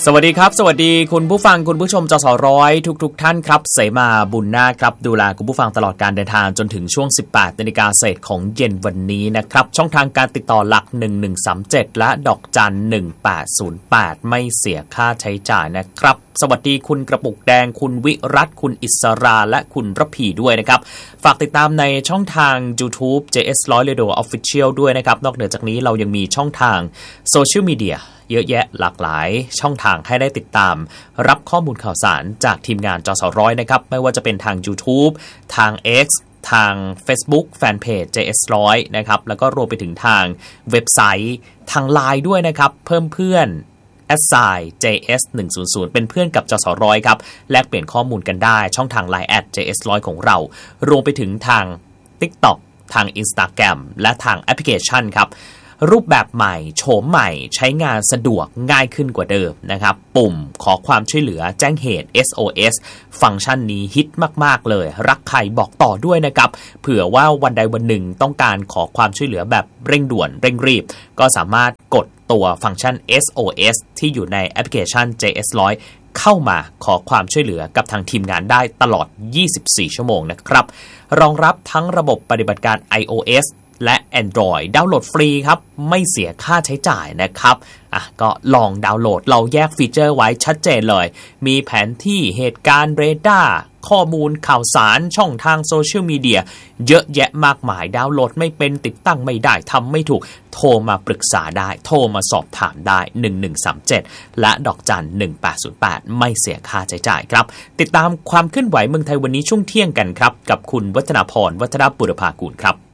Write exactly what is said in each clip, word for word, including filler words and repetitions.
สวัสดีครับสวัสดีคุณผู้ฟังคุณผู้ชมจสร้อยทุกๆ ท่านครับเสมาบุญนาครับดูแลคุณผู้ฟังตลอดการเดินทางจนถึงช่วง สิบแปดนาฬิกา เศษของเย็นวันนี้นะครับช่องทางการติดต่อหลักหนึ่งหนึ่งสามเจ็ดและดอกจันหนึ่งแปดศูนย์แปดไม่เสียค่าใช้จ่ายนะครับสวัสดีคุณกระปุกแดงคุณวิรัตคุณอิสราและคุณระพีด้วยนะครับฝากติดตามในช่องทาง YouTube เจ เอส หนึ่งร้อย Radio Official ด้วยนะครับนอกเหนือจากนี้เรายังมีช่องทางโซเชียลมีเดียเยอะแยะหลากหลายช่องทางให้ได้ติดตามรับข้อมูลข่าวสารจากทีมงานจสร้อยนะครับไม่ว่าจะเป็นทาง YouTube ทาง X ทาง Facebook Fanpage เจ เอส หนึ่งร้อย นะครับแล้วก็รวมไปถึงทางเว็บไซต์ทาง ไลน์ ด้วยนะครับเพิ่มเพื่อน แอท ไซน์ เจ เอส หนึ่งศูนย์ศูนย์ เป็นเพื่อนกับจสร้อยครับแลกเปลี่ยนข้อมูลกันได้ช่องทาง ไลน์ แอท เจ เอส หนึ่งร้อย ของเรารวมไปถึงทาง TikTok ทาง Instagram และทางแอปพลิเคชันครับรูปแบบใหม่โฉมใหม่ใช้งานสะดวกง่ายขึ้นกว่าเดิมนะครับปุ่มขอความช่วยเหลือแจ้งเหตุ เอส โอ เอส ฟังก์ชันนี้ฮิตมากๆเลยรักใครบอกต่อด้วยนะครับเผื่อว่าวันใดวันหนึ่งต้องการขอความช่วยเหลือแบบเร่งด่วนเร่งรีบก็สามารถกดตัวฟังก์ชัน เอส โอ เอส ที่อยู่ในแอปพลิเคชัน เจ เอส หนึ่งร้อย เข้ามาขอความช่วยเหลือกับทางทีมงานได้ตลอดยี่สิบสี่ชั่วโมงนะครับรองรับทั้งระบบปฏิบัติการ iOSและ Android ดาวน์โหลดฟรีครับไม่เสียค่าใช้จ่ายนะครับอ่ะก็ลองดาวน์โหลดเราแยกฟีเจอร์ไว้ชัดเจนเลยมีแผนที่เหตุการณ์เรดาร์ข้อมูลข่าวสารช่องทางโซเชียลมีเดียเยอะแยะมากมายดาวน์โหลดไม่เป็นติดตั้งไม่ได้ทำไม่ถูกโทรมาปรึกษาได้โทรมาสอบถามได้หนึ่งหนึ่งสามเจ็ดและดอกจันหนึ่งแปดศูนย์แปดไม่เสียค่าใช้จ่ายครับติดตามความเคลื่อนไหวเมืองไทยวันนี้ช่วงเที่ยงกันครับกับคุณวัฒนาพรวัฒนาบุรพากูลครับ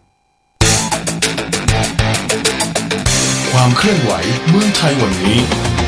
ความเคลื่อนไหวเมืองไทยวันนี้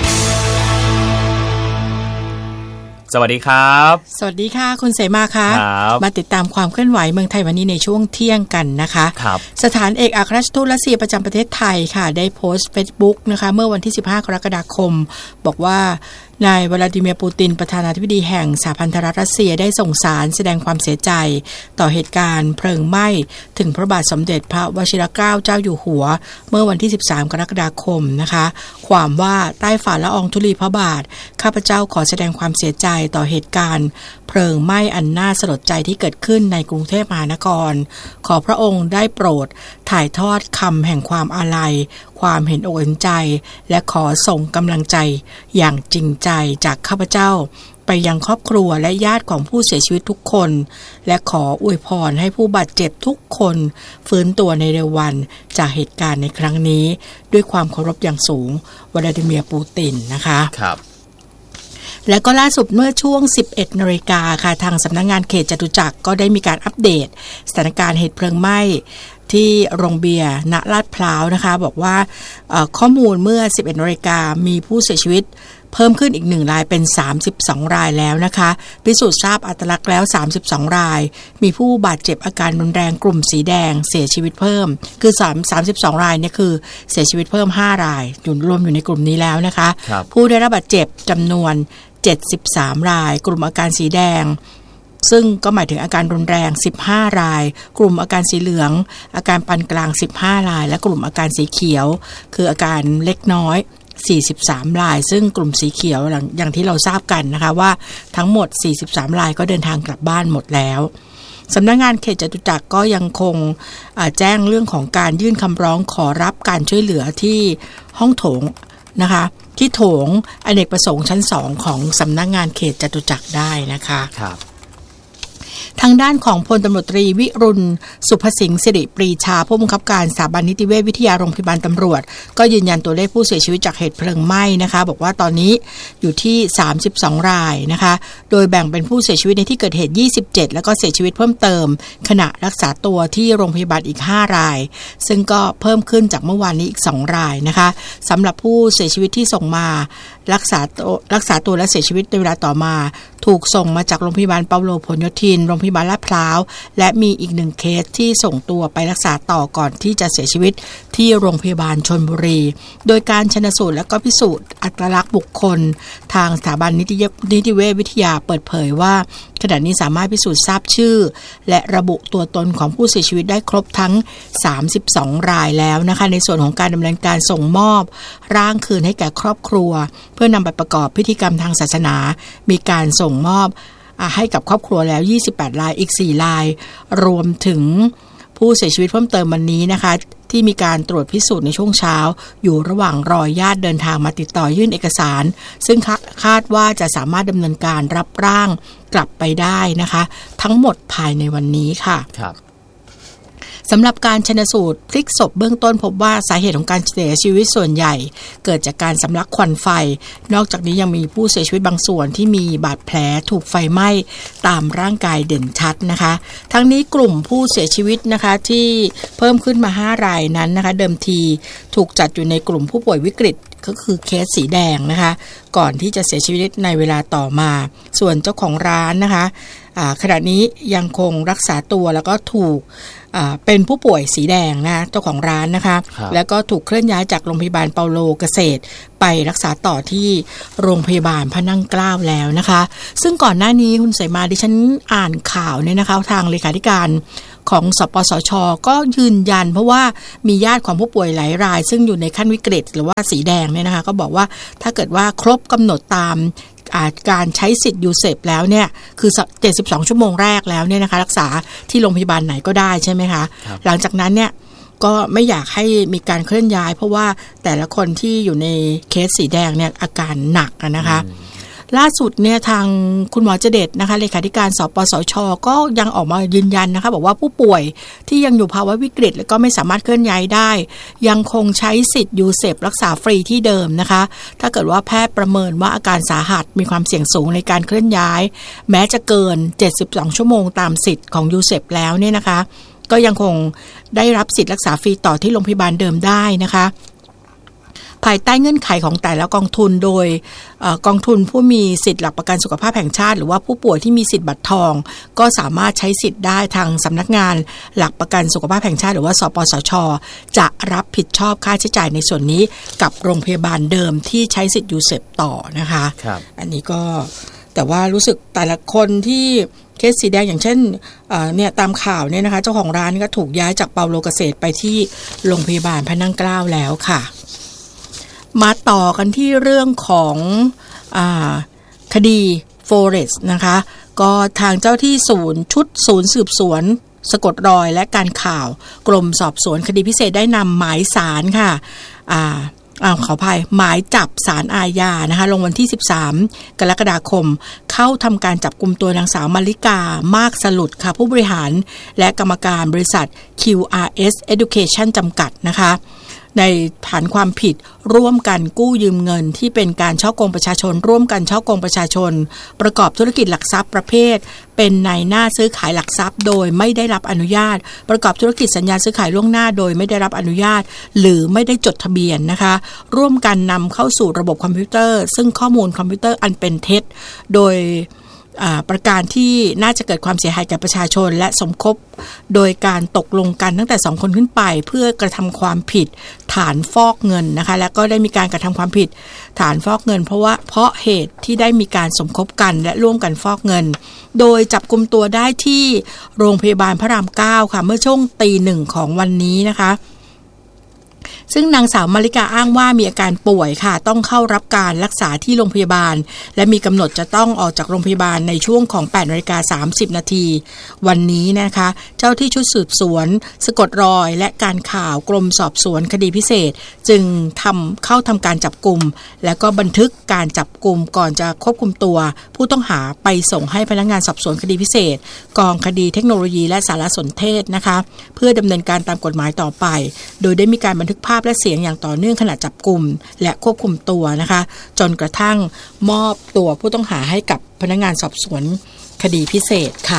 สวัสดีครับสวัสดีค่ะคุณเสมาค่ะมาติดตามความเคลื่อนไหวเมืองไทยวันนี้ในช่วงเที่ยงกันนะคะสถานเอกอัครราชทูตรัสเซียประจำประเทศไทยค่ะได้โพสต์ Facebook นะคะเมื่อวันที่สิบห้ากรกฎาคมบอกว่านายวลาดิเมียร์ปูตินประธานาธิบดีแห่งสหพันธรัฐรัสเซียได้ส่งสารแสดงความเสียใจต่อเหตุการณ์เพลิงไหม้ถึงพระบาทสมเด็จพระวชิรเกล้าเจ้าอยู่หัวเมื่อวันที่สิบสามกรกฎาคมนะคะความว่าใต้ฝ่าละอองธุลีพระบาทข้าพเจ้าขอแสดงความเสียใจต่อเหตุการณ์เพลิงไหม้อันน่าสลดใจที่เกิดขึ้นในกรุงเทพมหานครขอพระองค์ได้โปรดถ่ายทอดคำแห่งความอาลัยความเห็นอกเห็นใจและขอส่งกำลังใจอย่างจริงใจจากข้าพเจ้าไปยังครอบครัวและญาติของผู้เสียชีวิตทุกคนและขออวยพรให้ผู้บาดเจ็บทุกคนฟื้นตัวในเร็ววันจากเหตุการณ์ในครั้งนี้ด้วยความเคารพอย่างสูงวลาดิเมียร์ปูตินนะคะครับและก็ล่าสุดเมื่อช่วง สิบเอ็ดนาฬิกาค่ะทางสำนักงานเขตจตุจักรก็ได้มีการอัปเดตสถานการณ์เหตุเพลิงไหม้ที่โรงเบียร์ณลาดพร้าวนะคะบอกว่าข้อมูลเมื่อ สิบเอ็ดนาฬิกามีผู้เสียชีวิตเพิ่มขึ้นอีกหนึ่งรายเป็นสามสิบสองรายแล้วนะคะพิสูจน์ทราบอัตลักษณ์แล้วสามสิบสองรายมีผู้บาดเจ็บอาการรุนแรงกลุ่มสีแดงเสียชีวิตเพิ่มคือ3 32รายเนี่ยคือเสียชีวิตเพิ่มห้ารายอยู่รวมอยู่ในกลุ่มนี้แล้วนะคะผู้ได้รับบาดเจ็บจำนวนเจ็ดสิบสามรายกลุ่มอาการสีแดงซึ่งก็หมายถึงอาการรุนแรงสิบห้ารายกลุ่มอาการสีเหลืองอาการปานกลางสิบห้ารายและกลุ่มอาการสีเขียวคืออาการเล็กน้อยสี่สิบสามรายซึ่งกลุ่มสีเขียวอย่างที่เราทราบกันนะคะว่าทั้งหมดสี่สิบสามรายก็เดินทางกลับบ้านหมดแล้วสำนักงานเขตจตุจักรก็ยังคงแจ้งเรื่องของการยื่นคำร้องขอรับการช่วยเหลือที่ห้องโถงนะคะที่โถงอเนกประสงค์ชั้นสองของสำนักงานเขตจตุจักรได้นะคะครับทางด้านของพลตำรวจตรีวิรุณสุภสิงห์สิริปรีชาผู้บังคับการสถาบันนิติเวชวิทยาโรงพยาบาลตำรวจก็ยืนยันตัวเลขผู้เสียชีวิตจากเหตุเพลิงไหม้นะคะบอกว่าตอนนี้อยู่ที่สามสิบสองรายนะคะโดยแบ่งเป็นผู้เสียชีวิตในที่เกิดเหตุยี่สิบเจ็ดแล้วก็เสียชีวิตเพิ่มเติมขณะรักษาตัวที่โรงพยาบาลอีกห้ารายซึ่งก็เพิ่มขึ้นจากเมื่อวานนี้อีกสองรายนะคะสำหรับผู้เสียชีวิตที่ส่งมารักษาตัวรักษาตัวและเสียชีวิตในเวลาต่อมาถูกส่งมาจากโรงพยาบาลเปาโลพหลโยธินโรงพยาบาลลาดพร้าวและมีอีกหนึ่งเคสที่ส่งตัวไปรักษาต่อก่อนที่จะเสียชีวิตที่โรงพยาบาลชลบุรีโดยการชันสูตรและก็พิสูจน์อัตลักษณ์บุคคลทางสถาบันนิติเวชวิทยาเปิดเผยว่าขณะนี้สามารถพิสูจน์ทราบชื่อและระบุตัวตนของผู้เสียชีวิตได้ครบทั้งสามสิบสองรายแล้วนะคะในส่วนของการดำเนินการส่งมอบร่างคืนให้แก่ครอบครัวเพื่อนำไปประกอบพิธีกรรมทางศาสนามีการส่งมอบให้กับครอบครัวแล้วยี่สิบแปดรายอีกสี่รายรวมถึงผู้เสียชีวิตเพิ่มเติมวันนี้นะคะที่มีการตรวจพิสูจน์ในช่วงเช้าอยู่ระหว่างรอญาติเดินทางมาติดต่อยื่นเอกสารซึ่งคาดว่าจะสามารถดำเนินการรับร่างกลับไปได้นะคะทั้งหมดภายในวันนี้ค่ะครับสำหรับการชันสูตรพลิกศพเบื้องต้นพบว่าสาเหตุของการเสียชีวิตส่วนใหญ่เกิดจากการสำลักควันไฟนอกจากนี้ยังมีผู้เสียชีวิตบางส่วนที่มีบาดแผลถูกไฟไหม้ตามร่างกายเด่นชัดนะคะทั้งนี้กลุ่มผู้เสียชีวิตนะคะที่เพิ่มขึ้นมาห้ารายนั้นนะคะเดิมทีถูกจัดอยู่ในกลุ่มผู้ป่วยวิกฤตก็คือเคสสีแดงนะคะก่อนที่จะเสียชีวิตในเวลาต่อมาส่วนเจ้าของร้านนะคะขณะนี้ยังคงรักษาตัวแล้วก็ถูกเป็นผู้ป่วยสีแดงนะเจ้าของร้านนะคะแล้วก็ถูกเคลื่อนย้ายจากโรงพยาบาลเปาโลเกษตรไปรักษาต่อที่โรงพยาบาลพระนั่งเกล้าแล้วนะคะซึ่งก่อนหน้านี้คุณเสมาดิฉันอ่านข่าวเนี่ยนะคะทางเลขาธิการของสปสช.ก็ยืนยันเพราะว่ามีญาติของผู้ป่วยหลายรายซึ่งอยู่ในขั้นวิกฤตหรือว่าสีแดงเนี่ยนะคะก็บอกว่าถ้าเกิดว่าครบกำหนดตามการใช้สิทธิ์ยูเซปแล้วเนี่ยคือเจ็ดสิบสองชั่วโมงแรกแล้วเนี่ยนะคะรักษาที่โรงพยาบาลไหนก็ได้ใช่ไหมคะหลังจากนั้นเนี่ยก็ไม่อยากให้มีการเคลื่อนย้ายเพราะว่าแต่ละคนที่อยู่ในเคสสีแดงเนี่ยอาการหนักนะคะล่าสุดเนี่ยทางคุณหมอเจเดชนะคะเลขาธิการสปสช.ก็ยังออกมายืนยันนะคะบอกว่าผู้ป่วยที่ยังอยู่ภาวะวิกฤตและก็ไม่สามารถเคลื่อนย้ายได้ยังคงใช้สิทธิ์ยูเซปรักษาฟรีที่เดิมนะคะถ้าเกิดว่าแพทย์ประเมินว่าอาการสาหัสมีความเสี่ยงสูงในการเคลื่อนย้ายแม้จะเกินเจ็ดสิบสองชั่วโมงตามสิทธิ์ของยูเซปแล้วเนี่ยนะคะก็ยังคงได้รับสิทธิ์รักษาฟรีต่อที่โรงพยาบาลเดิมได้นะคะภายใต้เงื่อนไขของแต่ละกองทุนโดยกองทุนผู้มีสิทธิ์หลักประกันสุขภาพแห่งชาติหรือว่าผู้ป่วยที่มีสิทธิ์บัตรทองก็สามารถใช้สิทธิ์ได้ทางสำนักงานหลักประกันสุขภาพแห่งชาติหรือว่าสปสช.จะรับผิดชอบค่าใช้จ่ายในส่วนนี้กับโรงพยาบาลเดิมที่ใช้สิทธิ์ยูเซปต่อนะคะอันนี้ก็แต่ว่ารู้สึกแต่ละคนที่เคสสีแดงอย่างเช่นเนี่ยตามข่าวเนี่ยนะคะเจ้าของร้านก็ถูกย้ายจากเปาโลเกษตรไปที่โรงพยาบาลพระนั่งเกล้าแล้วค่ะมาต่อกันที่เรื่องของอ่าคดีโฟเรสนะคะก็ทางเจ้าที่ศูนย์ชุดศูนย์สืบสวนสะกดรอยและการข่าวกรมสอบสวนคดีพิเศษได้นำหมายสารค่ะอ่าอ่าขออภัยหมายจับศาลอาญานะคะลงวันที่สิบสามกรกฎาคมเข้าทำการจับกุมตัวนางสาวมาริกามากสลุดค่ะผู้บริหารและกรรมการบริษัท คิว อาร์ เอส Education จำกัดนะคะในฐานความผิดร่วมกันกู้ยืมเงินที่เป็นการฉ้อโกงประชาชนร่วมกันฉ้อโกงประชาชนประกอบธุรกิจหลักทรัพย์ประเภทเป็นนายหน้าซื้อขายหลักทรัพย์โดยไม่ได้รับอนุญาตประกอบธุรกิจสัญญาซื้อขายล่วงหน้าโดยไม่ได้รับอนุญาตหรือไม่ได้จดทะเบียนนะคะร่วมกันนำเข้าสู่ระบบคอมพิวเตอร์ซึ่งข้อมูลคอมพิวเตอร์อันเป็นเท็จโดยประการที่น่าจะเกิดความเสียหายแก่ประชาชนและสมคบโดยการตกลงกันตั้งแต่สองคนขึ้นไปเพื่อกระทำความผิดฐานฟอกเงินนะคะและก็ได้มีการกระทำความผิดฐานฟอกเงินเพราะว่าเพราะเหตุที่ได้มีการสมคบกันและร่วมกันฟอกเงินโดยจับกุมตัวได้ที่โรงพยาบาลพระรามเก้าค่ะเมื่อช่วงตีหนึ่งของวันนี้นะคะซึ่งนางสาวมาริกาอ้างว่ามีอาการป่วยค่ะต้องเข้ารับการรักษาที่โรงพยาบาลและมีกำหนดจะต้องออกจากโรงพยาบาลในช่วงของ แปดนาฬิกาสามสิบนาทีวันนี้นะคะเจ้าที่ชุดสืบสวนสะกดรอยและการข่าวกรมสอบสวนคดีพิเศษจึงทำเข้าทำการจับกุมและก็บันทึกการจับกุมก่อนจะควบคุมตัวผู้ต้องหาไปส่งให้พนักงานสอบสวนคดีพิเศษกองคดีเทคโนโลยีและสารสนเทศนะคะเพื่อดำเนินการตามกฎหมายต่อไปโดยได้มีการบันทึกภาพและเสียงอย่างต่อเนื่องขณะจับกุมและควบคุมตัวนะคะจนกระทั่งมอบตัวผู้ต้องหาให้กับพนักงานสอบสวนคดีพิเศษค่ะ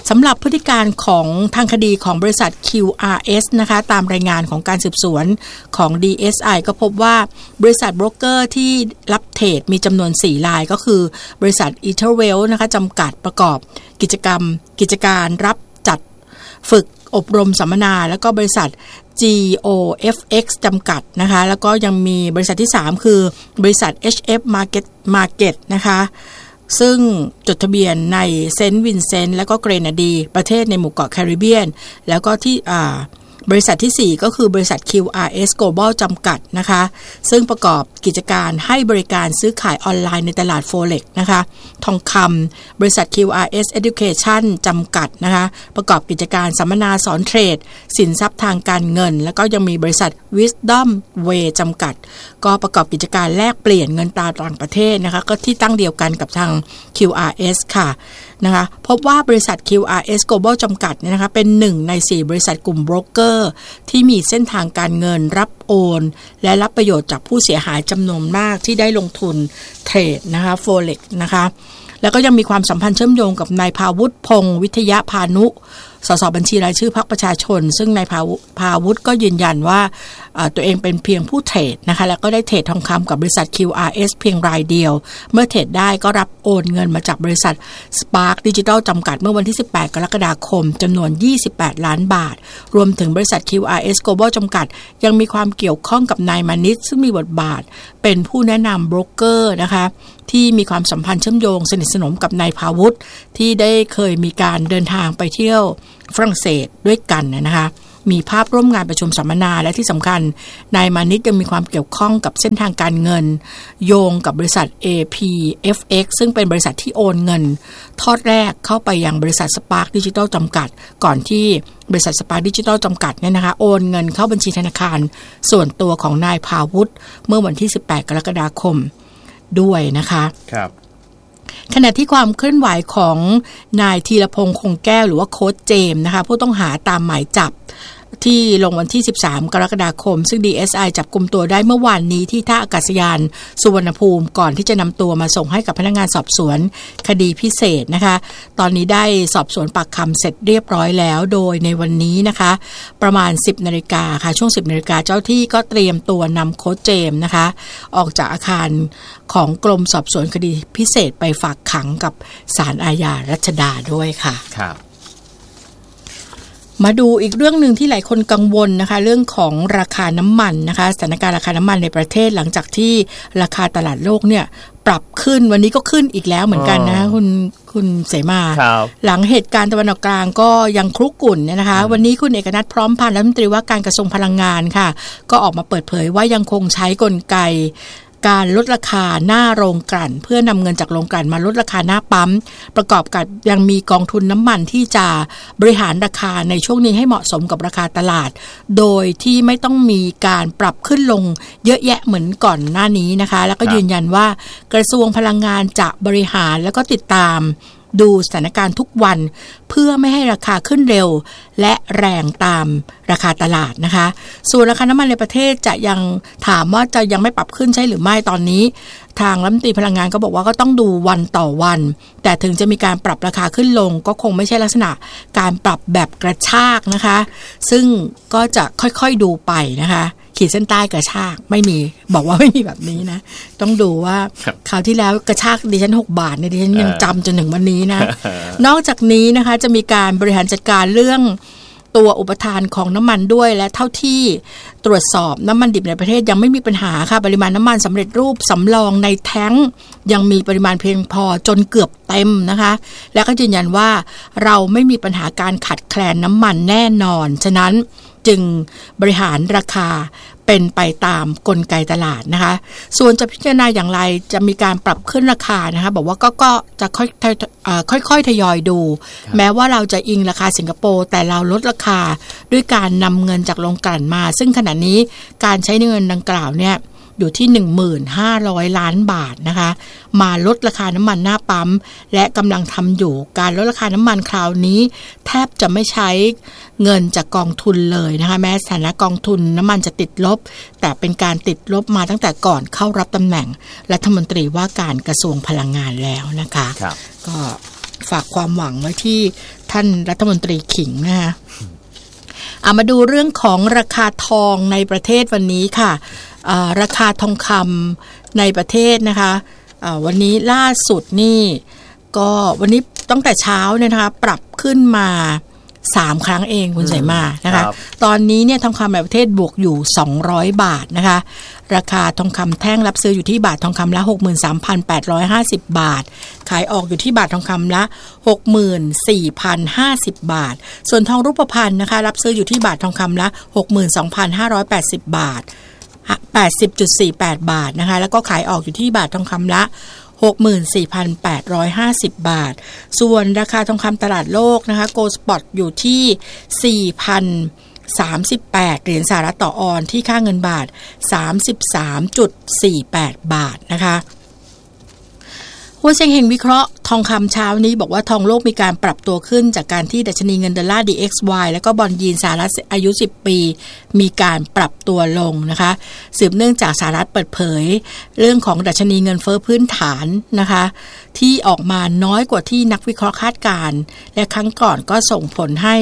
สำหรับพฤติการของทางคดีของบริษัท คิว อาร์ เอส นะคะตามรายงานของการสืบสวนของ ดี เอส ไอ ก็พบว่าบริษัทโบรกเกอร์ที่รับเทรดมีจำนวนสี่รายก็คือบริษัท Etherwell นะคะจำกัดประกอบกิจกรรมกิจการรับจัดฝึกอบรมสัมมนาแล้วก็บริษัท จี โอ เอฟ เอ็กซ์ จำกัดนะคะแล้วก็ยังมีบริษัทที่สามคือบริษัท เอช เอฟ Market Market นะคะซึ่งจดทะเบียนในเซนต์วินเซนต์และก็เกรนาดีประเทศในหมู่เกาะแคริบเบียนแล้วก็ที่อ่าบริษัทที่สี่ก็คือบริษัท คิว อาร์ เอส Global จำกัดนะคะซึ่งประกอบกิจการให้บริการซื้อขายออนไลน์ในตลาด Forex นะคะทองคำบริษัท คิว อาร์ เอส Education จำกัดนะคะประกอบกิจการสัมมนาสอนเทรดสินทรัพย์ทางการเงินแล้วก็ยังมีบริษัท Wisdom Way จำกัดก็ประกอบกิจการแลกเปลี่ยนเงินตราต่างประเทศนะคะก็ที่ตั้งเดียวกันกับทาง คิว อาร์ เอส ค่ะนะคะพบว่าบริษัท คิว อาร์ เอส Global จำกัดเนี่ยนะคะเป็นหนึ่งในสี่บริษัทกลุ่มโบรกเกอร์ที่มีเส้นทางการเงินรับโอนและรับประโยชน์จากผู้เสียหายจำนวนมากที่ได้ลงทุนเทรดนะคะ Forex นะคะแล้วก็ยังมีความสัมพันธ์เชื่อมโยงกับนายภาวุฒิพงษ์วิทยาพานุสสบัญชีรายชื่อพรรคประชาชนซึ่งนายภาวุฒิก็ยืนยันว่าตัวเองเป็นเพียงผู้เทรดนะคะแล้วก็ได้เทรดทองคำกับบริษัท คิว อาร์ เอส เพียงรายเดียวเมื่อเทรดได้ก็รับโอนเงินมาจากบริษัท Spark Digital จำกัดเมื่อวันที่สิบแปดกรกฎาคมจำนวนยี่สิบแปดล้านบาทรวมถึงบริษัท คิว อาร์ เอส Global จำกัดยังมีความเกี่ยวข้องกับนายมานิชซึ่งมีบทบาทเป็นผู้แนะนำโบรกเกอร์นะคะที่มีความสัมพันธ์เชื่อมโยงสนิทสนมกับนายภาวุฒิที่ได้เคยมีการเดินทางไปเที่ยวฝรั่งเศสด้วยกันนะคะมีภาพร่วมงานประชุมสัมมนาและที่สำคัญนายมานิชยังมีความเกี่ยวข้องกับเส้นทางการเงินโยงกับบริษัท เอ พี เอฟ เอ็กซ์ ซึ่งเป็นบริษัทที่โอนเงินทอดแรกเข้าไปยังบริษัท Spark Digital จำกัดก่อนที่บริษัท Spark Digital จำกัดเนี่ยนะคะโอนเงินเข้าบัญชีธนาคารส่วนตัวของนายภาวุฒิเมื่อวันที่สิบแปดกรกฎาคมด้วยนะคะครับขณะที่ความเคลื่อนไหวของนายธีรพงษ์คงแก้วหรือว่าโค้ชเจมส์นะคะผู้ต้องหาตามหมายจับที่ลงวันที่สิบสามกรกฎาคมซึ่ง ดี เอส ไอ จับกุมตัวได้เมื่อวานนี้ที่ท่าอากาศยานสุวรรณภูมิก่อนที่จะนำตัวมาส่งให้กับพนักงานสอบสวนคดีพิเศษนะคะตอนนี้ได้สอบสวนปากคำเสร็จเรียบร้อยแล้วโดยในวันนี้นะคะประมาณ สิบนาฬิกาค่ะช่วง สิบนาฬิกาเจ้าที่ก็เตรียมตัวนำโค้ชเจมส์นะคะออกจากอาคารของกรมสอบสวนคดีพิเศษไปฝากขังกับศาลอาญารัชดาด้วยค่ะครับมาดูอีกเรื่องนึงที่หลายคนกังวลนะคะเรื่องของราคาน้ำมันนะคะสถานการณ์ราคาน้ำมันในประเทศหลังจากที่ราคาตลาดโลกเนี่ยปรับขึ้นวันนี้ก็ขึ้นอีกแล้วเหมือนกันนะคุณคุณเสมาหลังเหตุการณ์ตะวันออกกลางก็ยังครุกรุ่นเนี่ยนะคะวันนี้คุณเอกนัทพร้อมพันธ์รัฐมนตรีว่าการกระทรวงพลังงานค่ะก็ออกมาเปิดเผยว่ายังคงใช้กลไกการลดราคาหน้าโรงกลั่นเพื่อนำเงินจากโรงกลั่นมาลดราคาหน้าปั๊มประกอบกับยังมีกองทุนน้ำมันที่จะบริหารราคาในช่วงนี้ให้เหมาะสมกับราคาตลาดโดยที่ไม่ต้องมีการปรับขึ้นลงเยอะแยะเหมือนก่อนหน้านี้นะคะแล้วก็ยืนยันว่ากระทรวงพลังงานจะบริหารแล้วก็ติดตามดูสถานการณ์ทุกวันเพื่อไม่ให้ราคาขึ้นเร็วและแรงตามราคาตลาดนะคะส่วนราคาน้ำมันในประเทศจะยังถามว่าจะยังไม่ปรับขึ้นใช่หรือไม่ตอนนี้ทางรัฐมนตรีพลังงานก็บอกว่าก็ต้องดูวันต่อวันแต่ถึงจะมีการปรับราคาขึ้นลงก็คงไม่ใช่ลักษณะการปรับแบบกระชากนะคะซึ่งก็จะค่อยๆดูไปนะคะขีดเส้นใต้กระชากไม่มีบอกว่าไม่มีแบบนี้นะต้องดูว่าคราวที่แล้วกระชากดิฉันหกบาทเนี่ยดิฉันยังจำจนถึงวันนี้นะ นอกจากนี้นะคะจะมีการบริหารจัดการเรื่องตัวอุปทานของน้ำมันด้วยและเท่าที่ตรวจสอบน้ำมันดิบในประเทศยังไม่มีปัญหาค่ะปริมาณน้ำมันสำเร็จรูปสำรองในแท้งยังมีปริมาณเพียงพอจนเกือบเต็มนะคะและก็ยืนยันว่าเราไม่มีปัญหาการขาดแคลนน้ำมันแน่นอนฉะนั้นจึงบริหารราคาเป็นไปตามกลไกตลาดนะคะส่วนจะพิจารณาอย่างไรจะมีการปรับขึ้นราคานะคะบอกว่าก็ก็จะค่อยเอ่อค่อยๆทยอยดูแม้ว่าเราจะอิงราคาสิงคโปร์แต่เราลดราคาด้วยการนำเงินจากโรงกลั่นมาซึ่งขณะนี้การใช้เงินดังกล่าวเนี่ยอยู่ที่ หนึ่งพันห้าร้อย ล้านบาทนะคะมาลดราคาน้ำมันหน้าปั๊มและกำลังทำอยู่การลดราคาน้ำมันคราวนี้แทบจะไม่ใช้เงินจากกองทุนเลยนะคะแม้สถานะกองทุนน้ำมันจะติดลบแต่เป็นการติดลบมาตั้งแต่ก่อนเข้ารับตำแหน่งรัฐมนตรีว่าการกระทรวงพลังงานแล้วนะคะก็ฝากความหวังไว้ที่ท่านรัฐมนตรีขิงนะคะเอามาดูเรื่องของราคาทองในประเทศวันนี้ค่ะราคาทองคำในประเทศนะคะวันนี้ล่าสุดนี่ก็วันนี้ตั้งแต่เช้าเนี่ยนะคะปรับขึ้นมาสามครั้งเองคุณใส่มานะคะตอนนี้เนี่ยทองคำในประเทศบวกอยู่สองร้อยบาทนะคะราคาทองคำแท่งรับซื้ออยู่ที่บาททองคำละ หกหมื่นสามพันแปดร้อยห้าสิบ บาทขายออกอยู่ที่บาททองคำละ หกหมื่นสี่พันห้าสิบ บาทส่วนทองรูปพรรณนะคะรับซื้ออยู่ที่บาททองคำละ หกหมื่นสองพันห้าร้อยแปดสิบ บาท แปดสิบจุดสี่แปด บาทนะคะแล้วก็ขายออกอยู่ที่บาททองคำละหกหมื่นสี่พันแปดร้อยห้าสิบ บาทส่วนราคาทองคำตลาดโลกนะคะโกลด์สปอตอยู่ที่ สี่พันสามสิบแปด เหรียญสหรัฐต่อออนซ์ที่ค่าเงินบาท สามสิบสามจุดสี่แปด บาทนะคะหัวเซ็งเฮงวิเคราะห์ทองคำเช้านี้บอกว่าทองโลกมีการปรับตัวขึ้นจากการที่ดัชนีเงินดอลลาร์ ดี เอ็กซ์ วาย แล้วก็บอนด์ยีนสหรัฐอายุสิบปีมีการปรับตัวลงนะคะสืบเนื่องจากสหรัฐเปิดเผยเรื่องของดัชนีเงินเฟ้อพื้นฐานนะคะที่ออกมาน้อยกว่าที่นักวิเคราะห์คาดการณ์และครั้งก่อนก็ส่งผลให้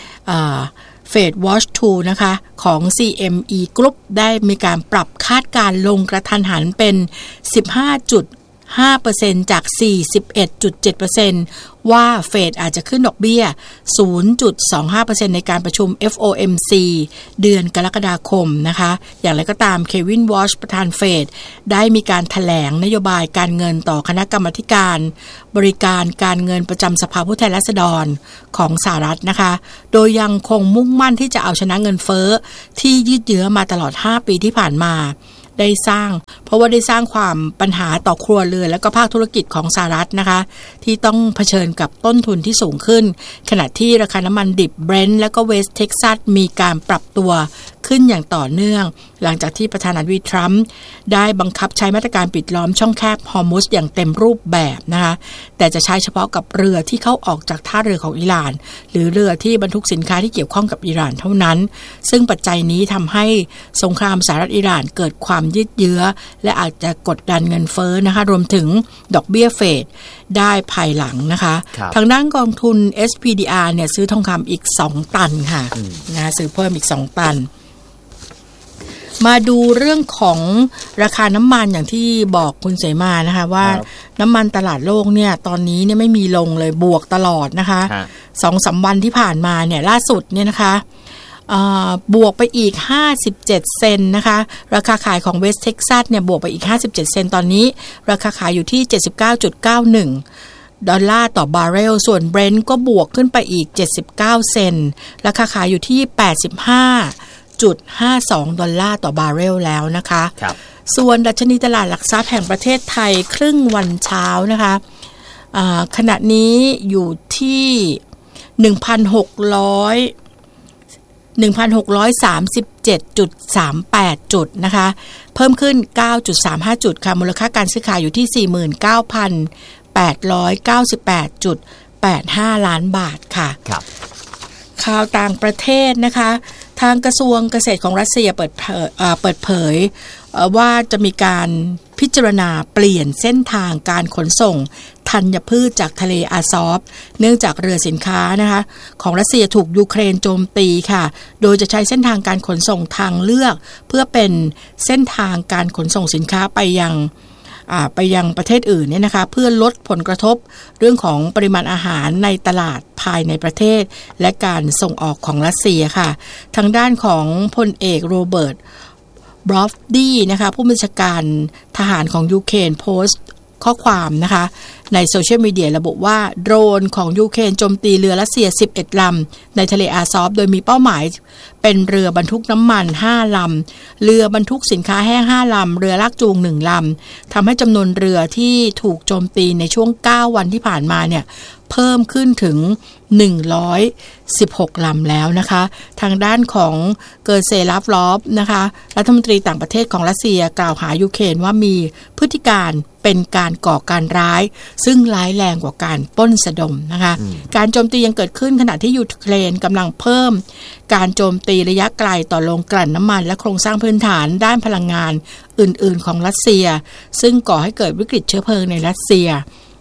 Fed Watch ทู นะคะของ ซี เอ็ม อี Group ได้มีการปรับคาดการณ์ลงกระทันหันเป็น สิบห้าจุดห้าเปอร์เซ็นต์ จาก สี่สิบเอ็ดจุดเจ็ดเปอร์เซ็นต์ ว่าเฟดอาจจะขึ้นดอกเบี้ย ศูนย์จุดสองห้าเปอร์เซ็นต์ ในการประชุม เอฟ โอ เอ็ม ซี เดือนกรกฎาคมนะคะอย่างไรก็ตามเควินวอชประธานเฟดได้มีการแถลงนโยบายการเงินต่อคณะกรรมาธิการบริการการเงินประจำสภาผู้แทนราษฎรของสหรัฐนะคะโดยยังคงมุ่งมั่นที่จะเอาชนะเงินเฟ้อที่ยืดเยื้อมาตลอดห้าปีที่ผ่านมาได้สร้างเพราะว่าได้สร้างความปัญหาต่อครัวเรือนและก็ภาคธุรกิจของสหรัฐนะคะที่ต้องเผชิญกับต้นทุนที่สูงขึ้นขณะที่ราคาน้ำมันดิบเบรนท์และก็เวสต์เท็กซัสมีการปรับตัวขึ้นอย่างต่อเนื่องหลังจากที่ประธานาธิบดีทรัมป์ได้บังคับใช้มาตรการปิดล้อมช่องแคบฮอร์มุซอย่างเต็มรูปแบบนะคะแต่จะใช้เฉพาะกับเรือที่เข้าออกจากท่าเรือของอิหร่านหรือเรือที่บรรทุกสินค้าที่เกี่ยวข้องกับอิหร่านเท่านั้นซึ่งปัจจัยนี้ทำให้สงครามสหรัฐอิหร่านเกิดความยืดเยื้อและอาจจะกดดันเงินเฟ้อนะคะรวมถึงดอกเบี้ยเฟดได้ภายหลังนะคะทางด้านกองทุน เอส พี ดี อาร์ เนี่ยซื้อทองคำอีกสองตันค่ะนะซื้อเพิ่มอีกสองตันมาดูเรื่องของราคาน้ำมันอย่างที่บอกคุณเสมานะคะว่าน้ำมันตลาดโลกเนี่ยตอนนี้เนี่ยไม่มีลงเลยบวกตลอดนะคะสองสามวันที่ผ่านมาเนี่ยล่าสุดเนี่ยนะคะบวกไปอีกห้าสิบเจ็ดเซนต์นะคะราคาขายของเวสต์เท็กซัสเนี่ยบวกไปอีกห้าสิบเจ็ดเซนต์ตอนนี้ราคาขายอยู่ที่ เจ็ดสิบเก้าจุดเก้าหนึ่ง ดอลลาร์ต่อบาร์เรลส่วนเบรนท์ก็บวกขึ้นไปอีกเจ็ดสิบเก้าเซนต์ราคาขายอยู่ที่แปดสิบห้าจุดห้าสอง ดอลลาร์ต่อบาร์เรลแล้วนะคะส่วนดัชนีตลาดหลักทรัพย์แห่งประเทศไทยครึ่งวันเช้านะคะขณะนี้อยู่ที่ หนึ่งพันหกร้อย หนึ่งพันหกร้อยสามสิบเจ็ดจุดสามแปด จุดนะคะเพิ่มขึ้น เก้าจุดสามห้า จุดค่ะมูลค่าการซื้อขายอยู่ที่ สี่หมื่นเก้าพันแปดร้อยเก้าสิบแปดจุดแปดห้า ล้านบาทค่ะครับข่าวต่างประเทศนะคะทางกระทรวงเกษตรของรัสเซียเปิดเผยเปิดเผยว่าจะมีการพิจารณาเปลี่ยนเส้นทางการขนส่งธัญพืชจากทะเลอาซอฟเนื่องจากเรือสินค้านะคะของรัสเซียถูกยูเครนโจมตีค่ะโดยจะใช้เส้นทางการขนส่งทางเลือกเพื่อเป็นเส้นทางการขนส่งสินค้าไปยังไปยังประเทศอื่นเนี่ยนะคะเพื่อลดผลกระทบเรื่องของปริมาณอาหารในตลาดภายในประเทศและการส่งออกของรัสเซียค่ะทางด้านของพลเอกโรเบิร์ตบรอฟดี้นะคะผู้บัญชาการทหารของยูเครนโพสต์ข้อความนะคะในโซเชียลมีเดียระบุว่าโดรนของยูเครนโจมตีเรือรัสเซียสิบเอ็ดลำในทะเลอาซอฟโดยมีเป้าหมายเป็นเรือบรรทุกน้ำมันห้าลำเรือบรรทุกสินค้าแห้งห้าลำเรือลากจูงหนึ่งลำทำให้จำนวนเรือที่ถูกโจมตีในช่วงเก้าวันที่ผ่านมาเนี่ยเพิ่มขึ้นถึงหนึ่งร้อยสิบหกลำแล้วนะคะทางด้านของเกอร์เซลาฟลอฟนะคะรัฐมนตรีต่างประเทศของรัสเซียกล่าวหายูเครนว่ามีพฤติการเป็นการก่อการร้ายซึ่งร้ายแรงกว่าการปล้นสะดมนะคะการโจมตียังเกิดขึ้นขณะที่ยูเครนกำลังเพิ่มการโจมตีระยะไกลต่อโรงกลั่นน้ำมันและโครงสร้างพื้นฐานด้านพลังงานอื่นๆของรัสเซียซึ่งก่อให้เกิดวิกฤตเชื้อเพลิงในรัสเซีย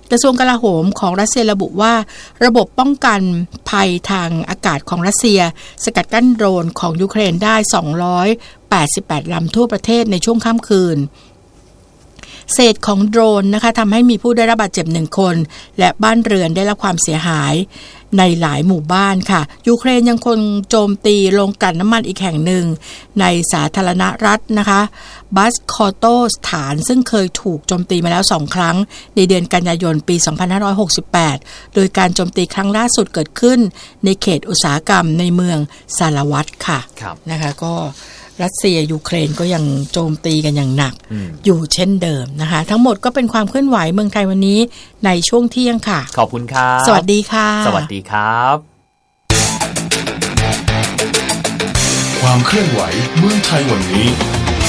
กระทรวงกลาโหมของรัสเซียระบุว่าระบบป้องกันภัยทางอากาศของรัสเซียสกัดกั้นโดรนของยูเครนได้สองร้อยแปดสิบแปดลำทั่วประเทศในช่วงค่ำคืนเศษของโดรนนะคะทำให้มีผู้ได้รับบาดเจ็บหนึ่งคนและบ้านเรือนได้รับความเสียหายในหลายหมู่บ้านค่ะยูเครนยังคงโจมตีโรงกลั่นน้ำมันอีกแห่งหนึ่งในสาธารณรัฐนะคะบัสคอโตสถานซึ่งเคยถูกโจมตีมาแล้วสองครั้งในเดือนกันยายนปีสองพันห้าร้อยหกสิบแปดโดยการโจมตีครั้งล่าสุดเกิดขึ้นในเขตอุตสาหกรรมในเมืองซาลาวัตค่ะนะคะก็รัสเซียยูเครนก็ยังโจมตีกันอย่างหนัก อ, อยู่เช่นเดิมนะคะทั้งหมดก็เป็นความเคลื่อนไหวเมืองไทยวันนี้ในช่วงเที่ยงค่ะขอบคุณครับสวัสดีค่ะสวัสดีครับความเคลื่อนไหวเมืองไทยวันนี้